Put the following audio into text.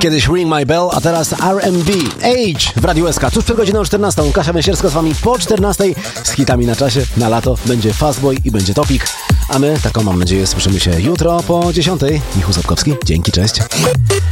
Kiedyś Ring My Bell, a teraz R&B. Age w Radiu SK. Tuż przed godziną 14. Kasia Mesierska z wami po 14. Z hitami na czasie. Na lato będzie Fastboy i będzie Topik. A my, taką mam nadzieję, słyszymy się jutro po 10. Michał Sapkowski. Dzięki, cześć.